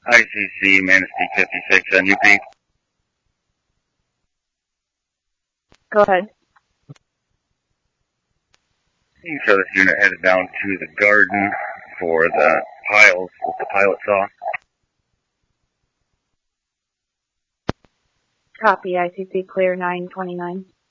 ICC, Manistee 56, NUP. Go ahead. So this unit headed down to the garden for the piles with the pilot saw. Copy, ICC clear 929.